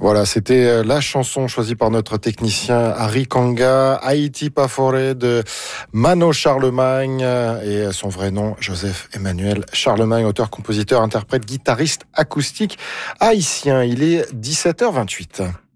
Voilà, c'était la chanson choisie par notre technicien Harry Kanga, Haïti pas forêt de Mano Charlemagne et son vrai nom Joseph Emmanuel Charlemagne, auteur, compositeur, interprète, guitariste acoustique haïtien. Il est 17h28.